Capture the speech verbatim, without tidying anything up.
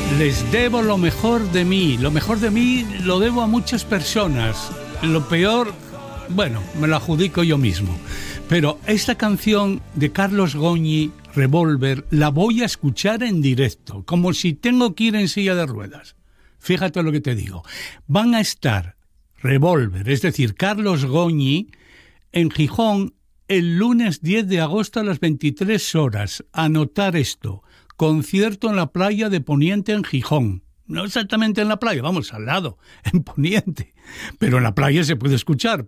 Les debo lo mejor de mí. Lo mejor de mí lo debo a muchas personas. Lo peor, bueno, me lo adjudico yo mismo. Pero esta canción de Carlos Goñi, Revólver, la voy a escuchar en directo, como si tengo que ir en silla de ruedas. Fíjate lo que te digo. Van a estar Revólver, es decir, Carlos Goñi, en Gijón el lunes diez de agosto a las veintitrés horas. Anotar esto. Concierto en la playa de Poniente en Gijón. No exactamente en la playa, vamos, al lado, en Poniente. Pero en la playa se puede escuchar,